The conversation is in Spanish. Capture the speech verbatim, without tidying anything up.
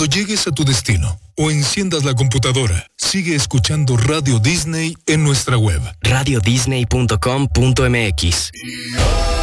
Cuando llegues a tu destino o enciendas la computadora, sigue escuchando Radio Disney en nuestra web. radio disney punto com punto m x.